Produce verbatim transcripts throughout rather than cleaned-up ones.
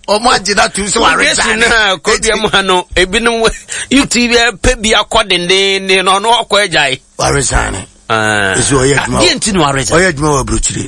Omo agida tu so resign na ko bia mu hano ebinom YouTube pe bia kodende ne no no akọ agyae resign ah so oyeduma yentinu resign oyeduma wa bruchire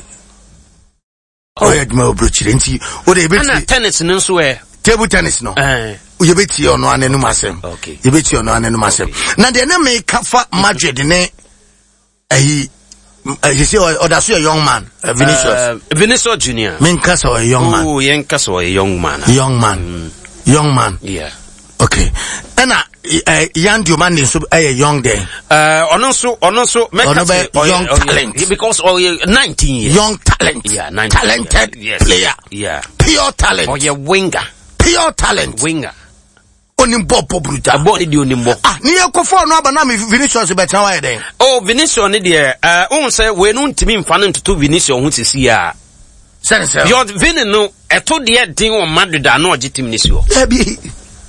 oyeduma wa bruchire nti o de ebeti na tennis no so e table tennis no eh uyebeti ono anenu masem okay yebeti ono anenu masem na de na me kafa Madrid ne ehi you see or that's a young man uh, Vinicius uh, Vinicius Junior men kasa a young man oh yen kasa a young man young man mm. young man yeah okay and uh young man is a young day uh ono so ono so make young talent because oh nineteen years young talent yeah nineteen talented yes. player yeah pure talent oh yeah winger pure talent winger onimbo bruta abo di onimbo ah ni ekofo no aba na me Vinicius betan wa den oh Vinicius ne de eh on say we no ntimi mfa no ntoto Vinicius ho sisi a sense yo Vini no eto de din o Madrid na oje tim Vinicius ebi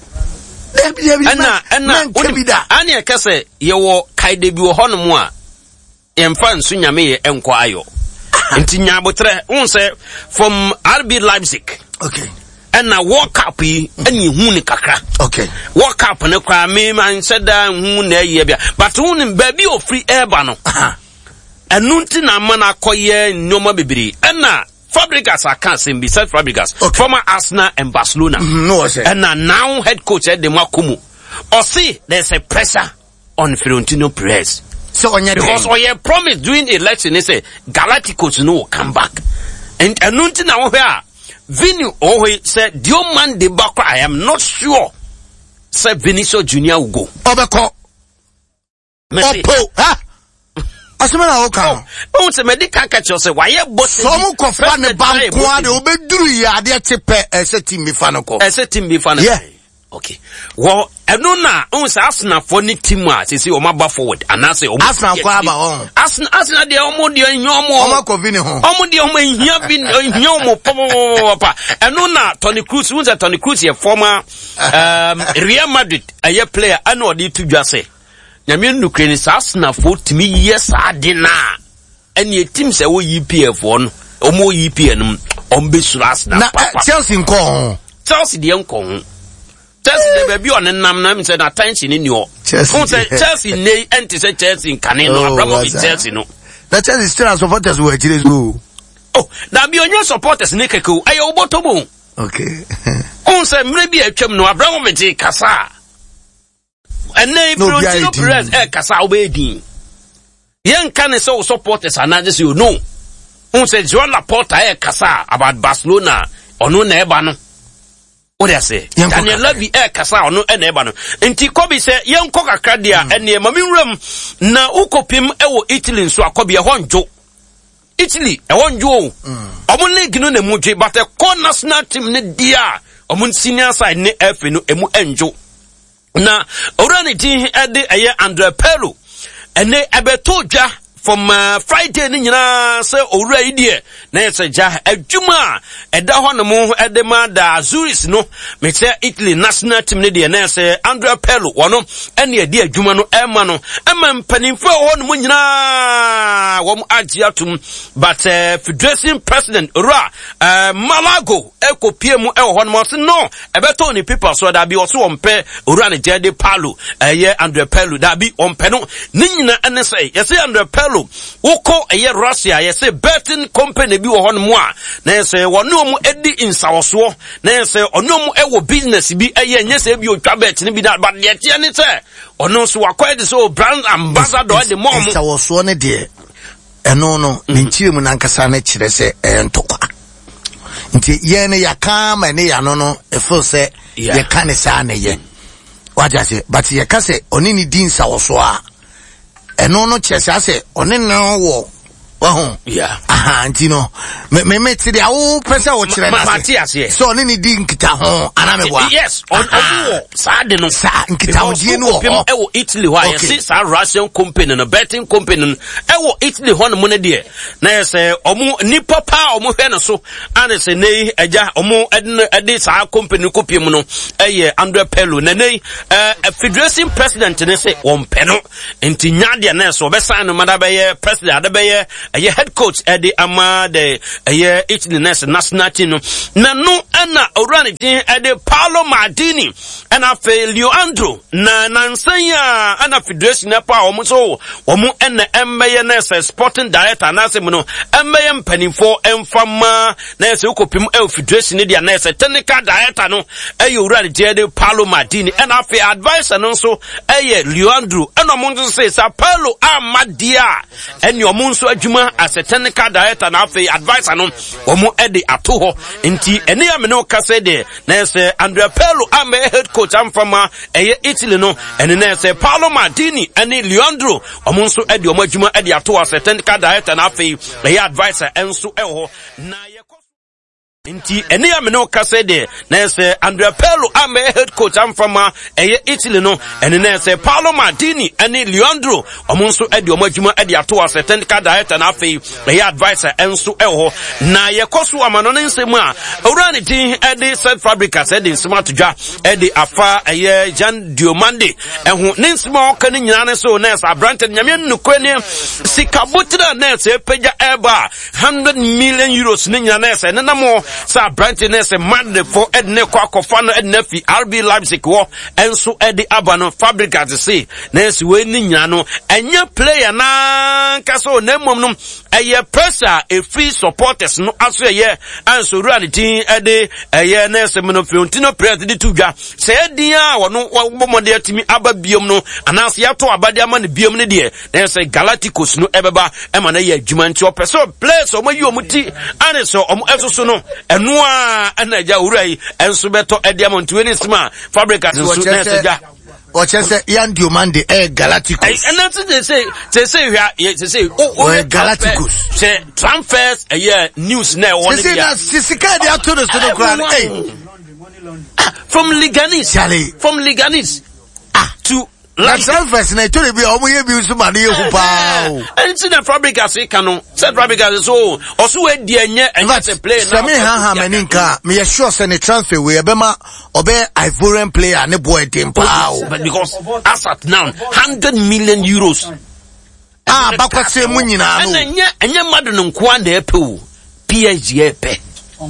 ebi ebi ana ana ani ekese ye wo kaide bi wo honom a emfa nsu nyame ye enko ayo nti nyabotre on say from R B Leipzig okay and na World Cup yi ani hu ni kakra okay World Cup ne kwa me man said hu na ye bia but hu ni baby o free airba no enu nti na ma na koye nyoma bebiri na Fabregas aka sem be said Fabregas okay. Former Arsenal and Barcelona mm, no say and now head coach at the Makumu or see there's a pressure on Florentino Perez so on because oye promise during election they say Galacticos no come back and enu nti na wo here Vini oh he said the man de back I am not sure said Vinicius Junior will go obeko opo ha asema oka o se medical catch say why boss so mu kofa ne banko ade obeduru ya ade tepe ese team bi fa no ko ese team bi fa no yeah okay well eno na on say Arsenal for ni team a say o ma ba forward and I say o Arsenal kwa ba on Arsenal Arsenal de o mo de nyomo o ma ko Vini ho o mo de o mo hia bi nyomo papa eno na Toni Kroos who say Toni Kroos ye former um Real Madrid a player and o de to dwa say nyame nukre ni Arsenal for timi yes ade na ene team say wo E P F no o mo E P N o mbe suru Arsenal papa Chelsea nko Chelsea de nko Chelsea the baby on nam na me say na tension ni o Chelsea say Chelsea nei enti say Chelsea kan no Abramovich Chelsea no na Chelsea still as supporters we chile go oh na bi onye supporters ne keke aye obotobo okay on say mre bi atwam no Abramovich kasa ene Florentino Perez e kasa obedin yen kan say supporters anaje say no on say Joan Laporta e kasa about Barcelona ono na eba no what I say Daniel Levy e kasa ono e na eba no nti Kobe say yen ko kakra dia ene ma minwram na ukopim e wo Italy nso akobe e honjo Italy e honjo omo league no na mudwe but e ko national team ne dia omo senior side ne F no emu enjo na orani tin e de eye Andrea Pirlo ene ebeto dwa from uh, Friday ni nyina say owura idie na yesa ja adwuma eda ho no mo edema da Azuris no me say Italy national team ne de na say Andrea Pirlo wono ene edi adwuma no ema no ema mpanimfo ho no mo nyina wo agiatum but uh, federation president Ra uh, Malago ekopie mu e ho no mo say no ebeto ni people so da bi o so ompe owura ne jade Pirlo eye Andrea Pirlo da bi ompe no ni nyina ene say yesa Andrea Pirlo Uko eye Russia ye say betting company bi wo hon mo a na say wono mu edi insawoso na say ono mu ewo business bi eye nya say bi otwa bet ni bi da but ye tie ni say ono so acquired so brand ambassador de mom insawoso ne de eno no nchire mu nankasa na kire say entokwa nti ye ne yaka ma ne ya no no e feel say ye ka ne sa na ye waja say but ye ka say oni ni di insawoso a eno no chese say one no wo Wahon. Yeah. Aha, antino. Me me me ti dia wo pese wo kire na. Matias ye. So ne ni di nkita ho aname wa. Yes, on on sa de no. Sa nkita wo die no ho. E wo Italy wa ye see sa Russian company no betting company no. E wo Italy ho no mo ne de. Na ye say omo nipa pa omo hwe no so. Ane say nei eja omo ede sa company ko pie mu no. Eye Andrea Pirlo na nei eh federation president ne say won pe no. Enti nya de na so be sign no mada be ye president ade be ye a head coach Eddie Ama the a Italy national team na no ana orani din Eddie Paolo Maldini ana fe Leandro na nansanya ana federation na pa omo so omo ene embeye na sporting director na se no embeye mpanimfo emfama na se ukopim e federation dia na se technical director no e orani din Eddie Paolo Maldini ana fe advisor no so e Leandro eno mo nso say sa Paolo Amadia eni omo nso adwuma as a technical director na fe advisor no omo e de ato ho nti ene ya me no ka say de na say Andrea Pirlo am head coach am from e Italy no ene na say Paolo Maldini eni Leandro omo nso e de omo adwuma e de ato as a technical director na fe e advisor enso e ho na ye Inti ene ya me no ka say de na say Andrea Pirlo am head coach am from e Italy no ene na say Paolo Maldini ene Leandro omo nso e de omo adwuma e de ato as a technical director na fe e advisor enso e ho na ye koso amano ne nsemu a owrani tin e de Set Fabricas e de nsema todwa e de afa e Jan Diomande e ho ne nsema o ka ne nyina ne so na say Branton nyame nnukwe ne sikabotra na say peja eba one hundred million euros ne nyina na say ne namo sa brightness mad for edne kwa kofano edne fi R B Leipzig wo enso edi abano Fabricas say na si we ni nya no enye player na kaso na mom no eye pressure e free supporters no aso eye anso reality edi eye na se no Fiorentino press di tudwa se edi a wono bomode atimi aba biom no anase yato abade ama ne biom ne de na se Galacticos no ebeba e ma na ye adwuma nti opeso place o mayi omuti ane so omo esoso no enu a anaja urai enso beto ediamont we ni sima Fabricas nso na seja o chese Yan Diomande e Galacticos and that's they say they say they say oh Galacticos say transfers a year news na one say that sisika dia to the so grand eh from Leganis from Leganis ah to Like transfers na to be omo ye bi so ma na ye hu pa o enti na Fabricas e ka no Set Fabricas so oso we di enye enye play na me ha ha mani nka me sure say ne transfer we be ma obe Ivorian player ne boy dem pa o because as at now one hundred million euros ah bakwase mu nyina no enye enye madu no nko na epe o P S G epe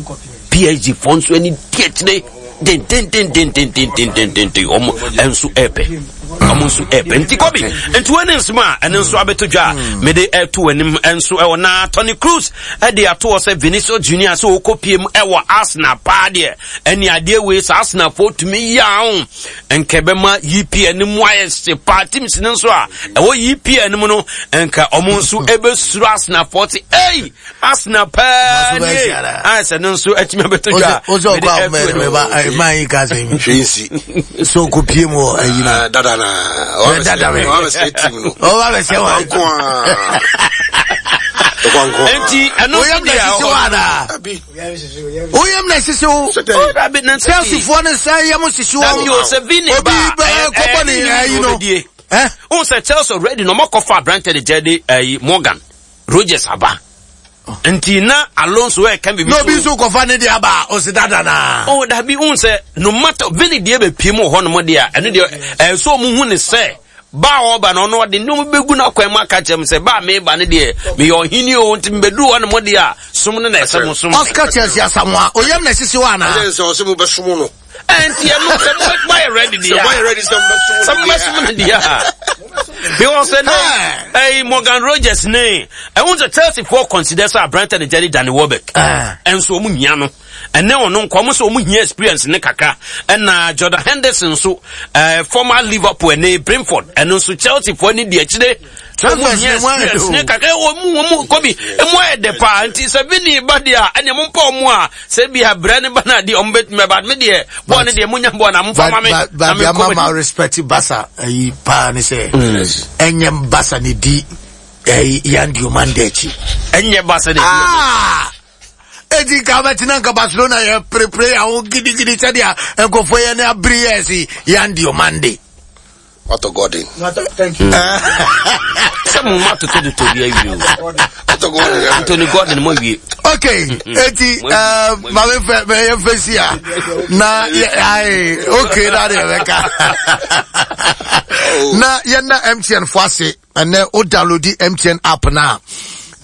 P S G fonso any tietne den den den den den den den den den omo enso epe amonsu epe nti kobi nti wani nsema ene nso abetodwa me de eto anim enso e wona Toni Kroos e de ato se Vinicius Junior so okopiem e wo Arsenal pa de eni ade we sa Arsenal for tumi yawo enkebema E P L anim wise pa teams ne nso a e wo E P L anim no enka omonsu ebesuru Arsenal forty eh Arsenal pa ni ah se ne nso atimi abetodwa ozo kwa me ba mai kazen Shensi so okopiem wo ayina dada na o dada we o se team no o ba se wa enti ano dia o o yam na sisi o o rabbit na Chelsea fo na say yam sisi o o se vini ba ko ni you know eh o se Chelsea already no makofa Branton de Jede eh Morgan Rogers aba enti na Alonso e kan be no bi so kofa ne dia ba o se dada na o da bi un se no matter vini dia be pie mo ho no mo dia eno dia eh so mu hu ne se ba oba no no de no begu na kwan maka chem se ba me ba ne de me yo hini o nti mbedu ho no mo dia sum ne na esem sum Oscar Chelsea asamwa o yam na sisi wa na den so se mu be sum no enti e no se buy ready dia buy ready some some sum dia because no eh Morgan Rogers ne I want to Chelsea for consider say Branton and Jerry Danny Welbeck and so mu nya no and now no nko so mu hia experience ne kaka and na Jordan Henderson so uh, former Liverpool and Brentford and so Chelsea for ni di akire transfer ne kaka o mu mu kobi e mo e de pa anti se vini badia anya mo mpa mo a se bi ha brand ba na di ombet me bad me de bo ne de munya bo na mfa ma me na me mama respect Barca e pa ne se enye Barca ni di eh Yan Diomande chi enye Barca de ah edi ka betina ka Barcelona ya pre pre a o gidi gidi chadia en ko foye ne abri esi Yan Diomande Otto Gordon. Thank you. Some matter to the to be you. Otto Gordon. Anthony Gordon mo wi. Okay, eti uh ma me me face ya. Na ai okay na de beka. Na yenda M T N fase and o download the M T N app na.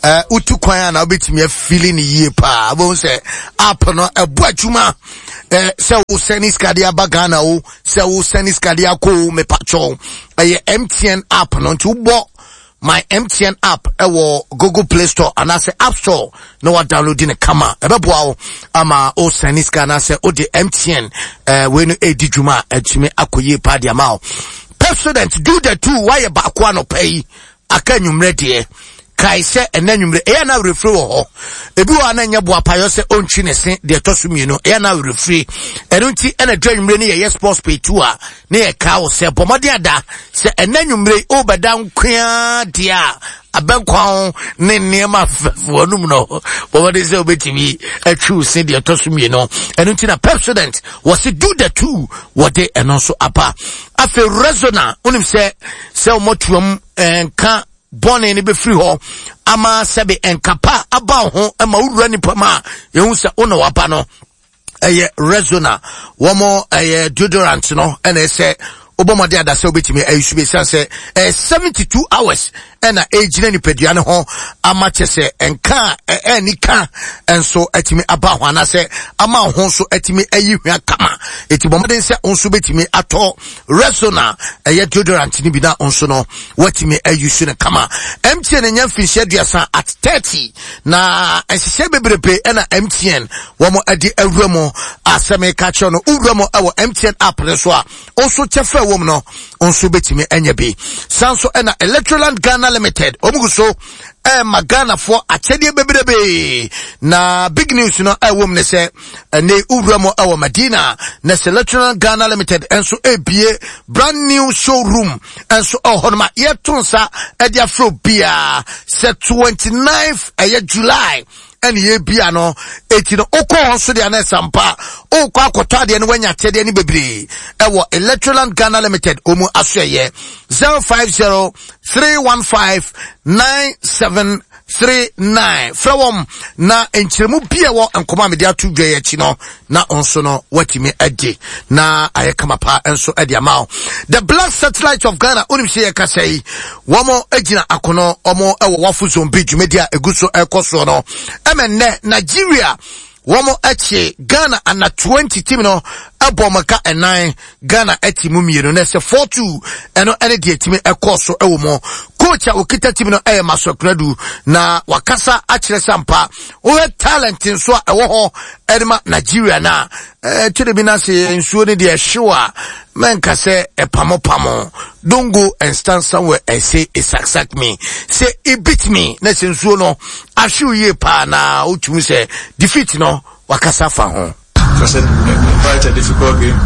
eh utu kwan na obetimi feeling ye pa abo say app no ebo adwuma eh se wo senis kadia bagana wo se wo senis kadia ko me pacho eh M T N app no nti wo my M T N app ewo Google Play Store and I say App Store no what downloading a camera ebeboa ama o senis kana say o de M T N eh we no edi dwuma atimi akoye pa dia ma president do the two why ba kwa no pay aka nwumre de kai se enanwumre e na refri wo ho ebi wa na nya boa payo se ontwi ne se de tosumi no e na refri eno nti ena dwanwumre ne ye sports pay two a ne ye ka wo se bomode ada se enanwumre o bedan kwa dia abenkwa ne niema fonum no bomode se obetimi atwu se de tosumi no eno nti na president was do the two what they eno so apa afi resona unim se se omotuam enka Bonnie ni be free ho ama sebe enkapa aba ho ama wura ni pama yehu se ono wapa no eye resona womo eye deodorant no ene se obomode adase obetimi ayusu be sanse eh seventy-two hours ena ejina ni pedua ne ho ama chese enka enika enso atimi aba ho anase ama ho so atimi ayi hwa kama etibomode se onso betimi ato resona eye deodorant ni bi na onso no watimi ayusu ne kama M T N nya finhye duasa at thirty na ensese bebrebe ena M T N womo adi awramo aseme ka cho no uramo ewo M T N app ne so a onso chefe wom no onso betimi anya bi sanso ena Electroland Ghana Limited omuguso eh magana for achede bebrebe na big news no eh wom ne se ne uramo ewo Medina na Electroland Ghana Limited enso ebie brand new showroom enso ohonma yetonsa e dia fro bia se twenty-ninth eh July and ye bia no eti no okọ so de na sampa okọ akọtọ de no wanya tede ni bebre ewo Electroland Ghana Limited omu asoye zero five zero three one five nine seven three nine from na enchiremu bia wo enkoma media to dwa ye chi no na onso no watimi ade na ayekama pa enso ade amao the Black Satellite of Ghana onim se yakasai womo agina akono omo ewo wafu zombi dwumedia eguso ekoso no emenne Nigeria womo eche Ghana ana twenty team no abomaka nine Ghana etimu mienu na se four two eno ene de etimi ekoso ewo mo coach a okita team no e masokradu na wakasa akire sampa o talent nso a ewo ho edema Nigeria na eh tire bi na se nsuo ne de ehwewa menka se epamo pamo don't go and stand somewhere and say it suck me say it beat me na se nsuo no ahwe ye pa na utumi se defeat no wakasa fa ho. It was a, quite a difficult game.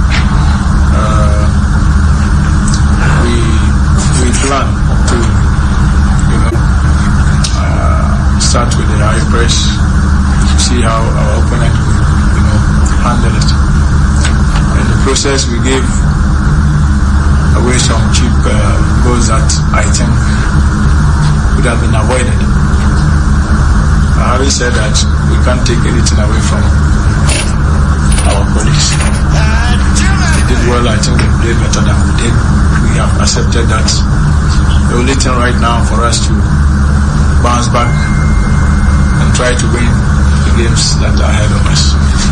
Uh, we we planned to, you know, uh, start with the high press, see how our opponent would, you know, handle it. In the process, we gave away some cheap uh, goals that I think would have been avoided. Uh, having said that, we can't take anything away from our colleagues. They did well. I think they played better than we did. We have accepted that. The only thing right now for us to bounce back and try to win the games that are ahead of us.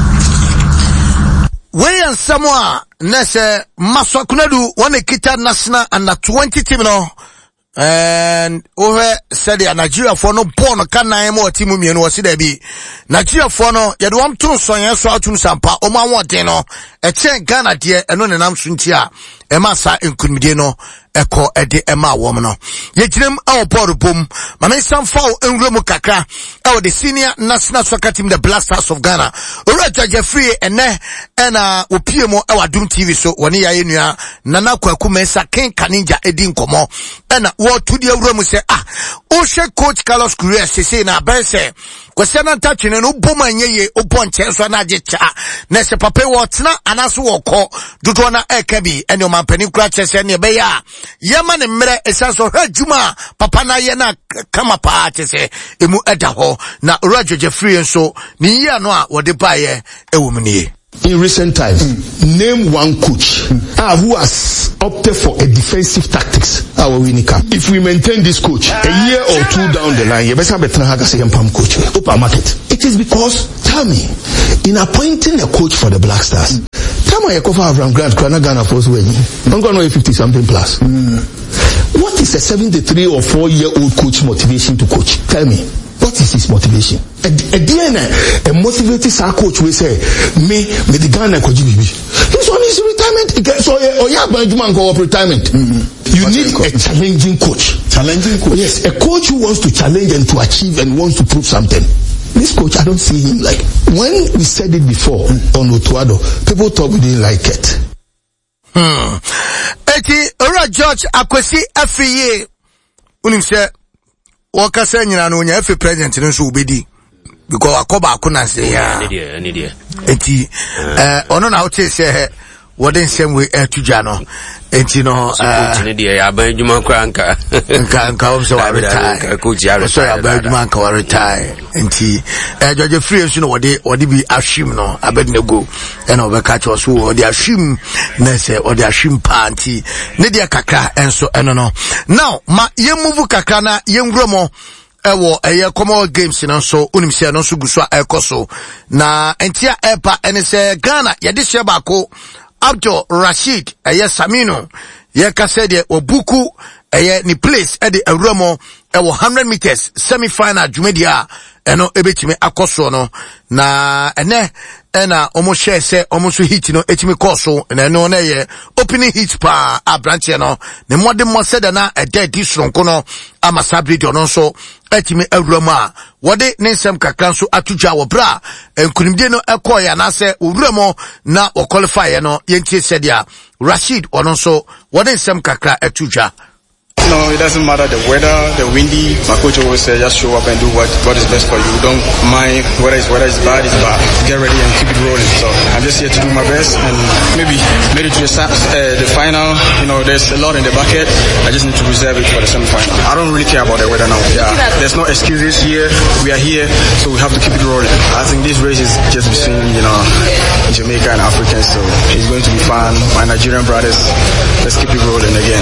We and Samoa Nese Maswakunadu one kita national under twenty team no. And over said the Nigeria for no born can I more team me and was there be Nigeria for no yet one two so yes so to sampa o ma won no e chen Ghana de eno ne nam suntia e ma sa enkunmide no eko ede e ma wom no ye girem awo board bom ma me sam fa enwremu kakra e the senior national soccer team the Black Stars of Ghana Ora Jeffrey ene ena opie mo e wadum T V so woni ya yenua nana kwaku mensa ken kaninja edi nkomo ena wo to the enwremu se ah o she coach Carlos Correa se se na bense kwesiana ntachene no boma nyeye obon chenso na ajecha na se papa wo tena anaso wo kɔ dodo na eka bi ene o mampani kura chese ne be ya yema ne mre esanso hajuma papa na ye na kama pa chese emu eda ho na Ora Jeffrey nso ni yi ano a wo de baye ewo mu nie. in recent times, mm. name one coach mm. uh, who has opted for a defensive tactics. Our winning cap. If we maintain this coach a year or two down the line, you better better have a pam coach. Open market. It is because, tell me, in appointing a coach for the Black Stars, mm. tell me, I cover Abraham Grant, Ghana Ghana first way. I'm going to know fifty something plus. Mm. What is a seventy-three or four year old coach motivation to coach? Tell me. What is his motivation? A, a D N A, a motivated star coach will say, me, me the Ghana coach bibi. This one is retirement. So, oh yeah, but you man go up retirement. Mm-hmm. You What's need a challenging coach. Challenging coach. Yes, a coach who wants to challenge and to achieve and wants to prove something. This coach, I don't see him like. When we said it before mm. on Otuado, people thought we didn't like it. Hmm. Eti, Ora George Akwesi every year. Unim say. Waka say nyina no nya efe president no so obedi because akoba akona say ya ne dia enti eh ono na wote say what den same way etudwa no enti no eh ne dia ya ban adwuma kra nka nka nka wo say wa retire coach ya retire so ya ban adwuma nka wa retire enti eh George Free so no wode wode bi ahwim no abednego ena obeka cho so wode ahwim na say wode ahwim panti ne dia kakra enso eno no now ma ye move kakra na ye ngromo ewo eye Commonwealth Games no so unim se no so guso ekoso na entia epa ene se Ghana ye de hye bako Abdul Rashid eye Saminu ye ka se de obuku eye ni place e de awramo ewo one hundred meters semi final dwumedia eno ebetime akoso no na ene ena omo share se omo so hit no etime koso na eno na ye opening hit pa abranche no ne modern mo said na e dead disronko no ama sabri do no so etime awramo a wode ne nsem kakran so atudwa wo bra enkunimde no ekoya na se owramo na o qualify no yentie said ya Rashid ono so wode nsem kakra atudwa. No, it doesn't matter the weather, the windy. My coach always says just show up and do what, what is best for you. Don't mind whether it's, whether it's bad, it's bad. Get ready and keep it rolling. So I'm just here to do my best and maybe made it to the, uh, the final. You know, there's a lot in the bucket. I just need to reserve it for the semi-final. I don't really care about the weather now. Yeah, there's no excuses here. We are here, so we have to keep it rolling. I think this race is just between, you know, Jamaica and Africans. So it's going to be fun. My Nigerian brothers, let's keep it rolling again.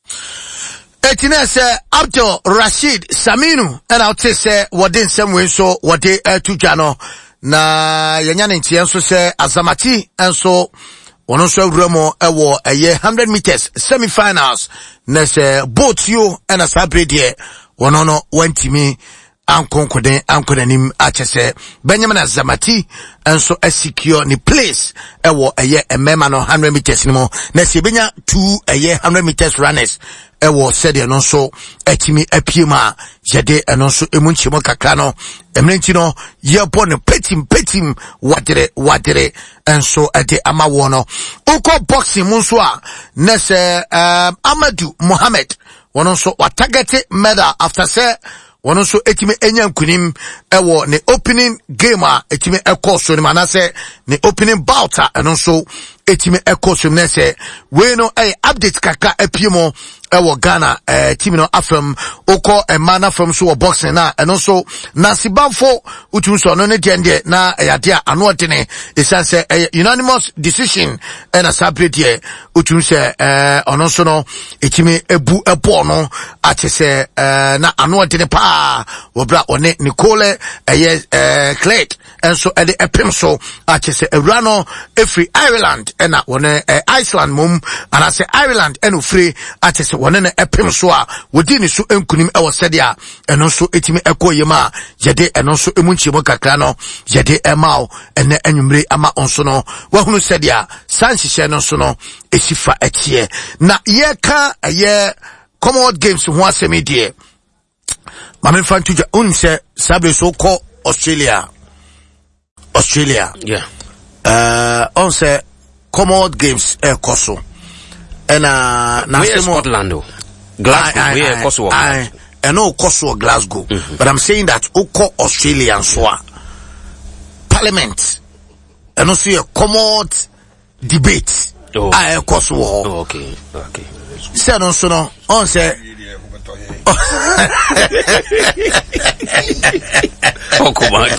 Etina say Abdul Rashid Saminu and I'll say what in some way so what they uh, to Jano na yanyan nti so say Azamati and so one also Remo ewo a year one hundred meters semi-finals na say both you and a sabrede one no went me ankonkode ankonanim achese Benjamin Azamati and so a secure ni place ewo a year a mema no one hundred meters ni mo na se benya two a year one hundred meters runners ewo said no so etimi apiema yede eno so emunchimo kakra no emrenti no ye bon petim petim wadere wadere enso ede amawo no uko boxing munso a na se um, Amadou Mohamed wono so watagete medal after say wono so etimi enya nkunim ewo ne opening game a etimi ekoso ni manase ne opening bout a eno so etimi ekoso ne se we no eh update kaka apiemo ewo Ghana eh team no afam oko e mana from so boxing na and also Nasibanfo utu so no ne de na yade ano tene esanse unanimous decision and a sabrede utu se eh ono so no etimi ebu ebo no atese eh na ano tene pa obra one Nicole eh eh Clegg and so e de epim so atese ewra no efri Ireland and na one eh, Iceland mum and I say Ireland and free atese one na epim so a wodi ni so enkunim e wo sede a eno so etimi ekoyema yede eno so emunchimo kakra no yede emao ene anwumre ama onso no wahunu sede a sanhihye no so no esifa etie na ye ka ye Commonwealth Games ho asemi de mame fantuja unse sabe so ko Australia Australia yeah uh on say Commonwealth Games e koso ena na Scotland Glasgow we e koso I I know koso Glasgow mm-hmm. But I'm saying that oko Australian so parliament and also a Commonwealth debate oh. I koso oh, okay okay say no so no on say Oh, come on.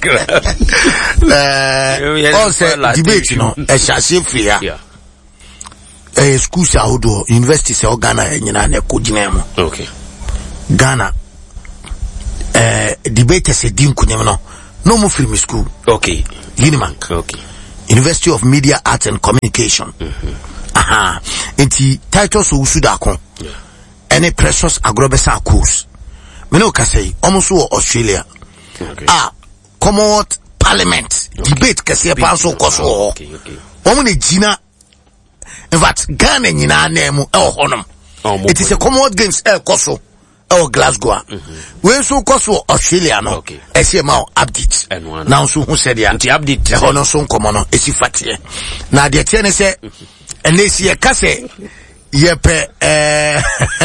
Also, debate, you know, a chassis free. Yeah. A school Sahudo, University of Ghana, and Yana Kujinemo. Okay. Ghana, uh, debaters a dim kunemo. No more film school. Okay. Unimank. Okay. University of Media, Arts and Communication. Mm-hmm. Aha. And the titles of Usudakon. Yeah. Any precious agrobesa course. Meno say almost Australia. Okay. Ah, Commonwealth Parliament. Okay. Debate kasi panso koso. Okay, okay. Omune Gina. In fact, Ghana nyina nemu e honum. It is a Commonwealth Games e koso. Oh, Glasgow. Mm-hmm. We so koso Australia no. Okay. Esi ma update. Now so who said ya? The update. E hono so nkomo no esi fatie. Na de tie ne se enesi ye kase yepe eh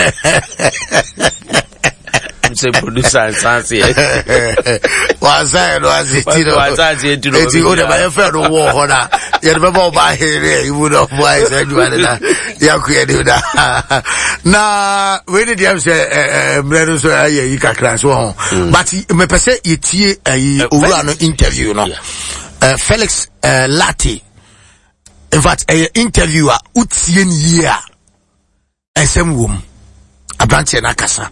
say producer and sansi. Waza no azitiro. Waza azitiro. Eti o de ba fe no wo ho na. Ye de ba ba here you know why say you are na. Ya ku ye da. Na we dey am say eh mredo so aye yi kakra so ho. But me pese ye tie ayi owura no interview no. Uh, Felix uh, Lati. In fact, a interviewer utie ni year. Esem wom. Abranche na kasa.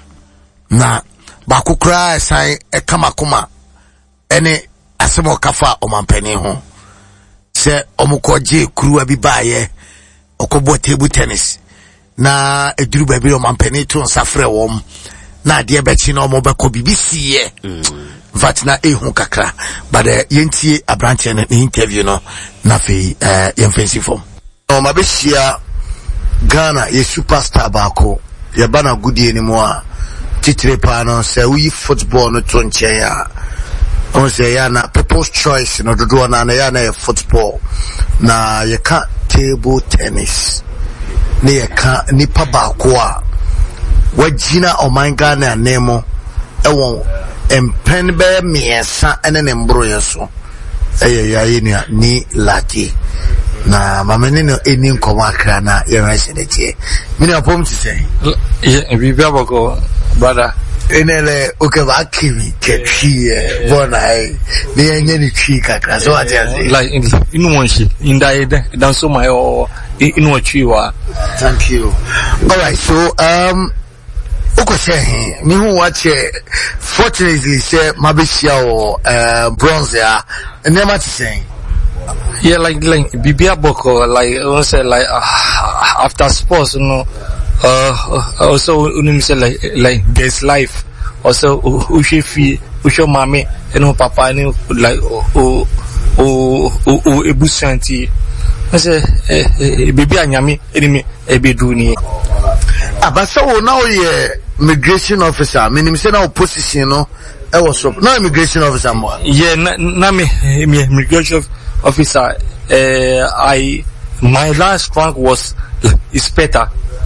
Na bakukra sai e kama kuma ene asemo kafa omampani ho se omukoje kuruwa bi baaye okobo table tennis na eduru ba bi omampani to nsafre wom na de bechi na omobeko bibisi ye vat na ehu kakra but uh, yentie abranche na interview no na fe uh, yemfensi form no mabeshia Ghana ye superstar bako ye bana goodie ni mo a titire pa no say we football no to nchen ya on say ya na people's choice no dodo na na ya na football na ye ka table tennis ne ye ka nipa ba ko a wagina oman Ghana nemo e won empen be miensa ene ne mbro yeso eye ya yenia ni lati na mamene no eni nkoma akra na ye rese de tie mini apom ti say yeah we be aboko brother enele okeba kimi ketwi e bona e ni enye ni twi kakra so ati ase like inu wonshi indai dan so my o inu twi wa. Thank you. All right, so um oko say me hu watch fortunately say mabeshia o uh, bronze ya never to say yeah like like bibia boko like I say like uh, after sports you know uh also unim say like like there's life also ushe fi usho mame eno papa ni like o o o ebusanti I say eh bibia nyame enimi ebedu ni abasa wo now ye immigration officer meaning say now position no e was up now immigration officer mo yeah na, na me, me immigration officer uh, I my last rank was inspector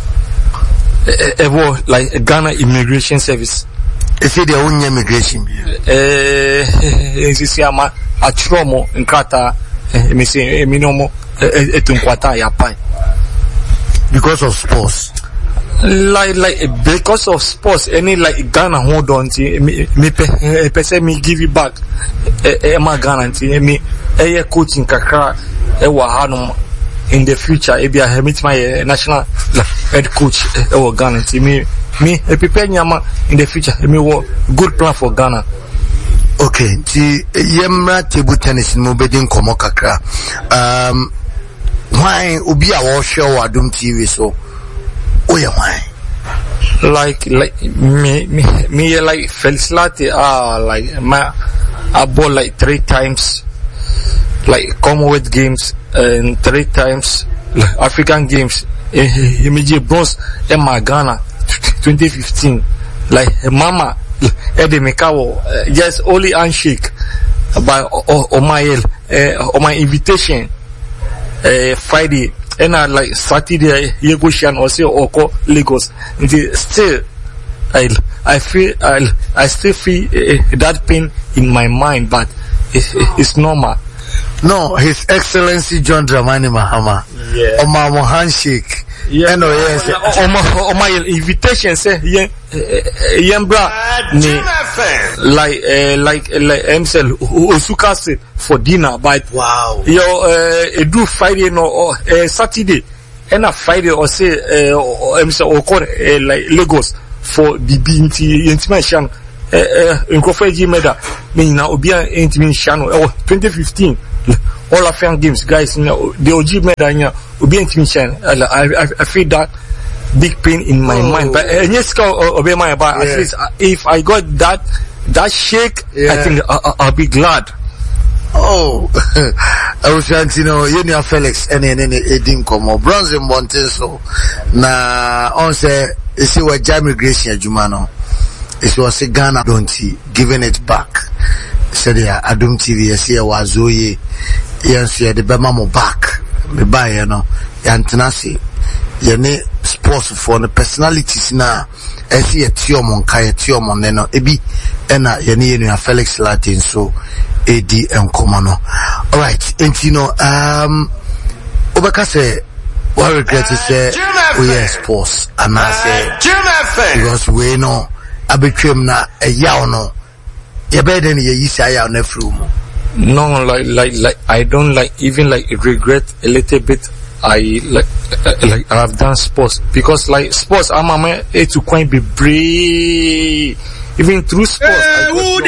ever like Ghana Immigration Service. Is it the only immigration? Eh, this is ama atromo nkata me say minomo etunkwata ya pai because of sports. Like like because of sports any like Ghana hold on to me me person me give you back e ma Ghana to me e coaching kakra e wa hanum in the future e be a meet my national head coach e wa Ghana to me me e prepare nyama in the future me wo good plan for Ghana. Okay, ti yemra table tennis no bedin komo kakra um why obi a wo hwe wa Adom T V so oh yeah why like like me me me like Felix Lati ah like my I bought like three times like Commonwealth Games and three times like African Games immediate bronze in my Ghana twenty fifteen like mama Eddie Mekawo uh, just only handshake by on my uh, on my invitation uh, Friday and I like Saturday Yegoshan or say Oko Lagos until still I I feel I I still feel uh, that pain in my mind but it, it's normal. No, His Excellency John Dramani Mahama. Yeah. Omamo handshake. Yeah. And oh yes. On my on my invitation say yeah yeah bra ni like uh, like like M C L Osuka say for dinner but wow. Yo uh do Friday no or uh, Saturday and a Friday or say uh M C L or uh, like Lagos for the B N T intimation uh in Kofaji Meda me na obia intimation oh twenty fifteen all African games guys the O G Meda obia intimation I I I feel that big pain in my oh. mind but uh, yes obey my but at least uh, if I got that that shake yeah. I think uh, I'll be glad. Oh, I was trying to know, you know, Felix, and then Edim Como, Bronze Monteso. Na, on say, it's what Jamigration, Jumano. It was a Ghana, don't he, giving it back. Said, yeah, I don't T V, I see a Wazoye, yes, yeah, the Bemamo back, the buy, you know, Yantanasi, Yane sports for the personalities now. I see a Tiomon, Kaya Tiomon, then, Ebi, and Yane, Felix Latin, so. A D and Komano. All right, and you know, um, Obaka say, what regret to say, we are sports, and I say, because we know, I became na a yawno, you better than you say, I never No, like, like, like, I don't like, even like, regret a little bit. I like, uh, like, I've done sports because, like, sports, I'm a man, it's quite be brave, even through sports. I